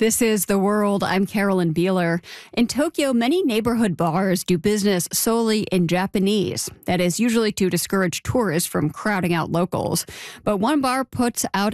This is The World. I'm Carolyn Beeler. In Tokyo, many neighborhood bars do business solely in Japanese. That is usually to discourage tourists from crowding out locals. But one bar puts out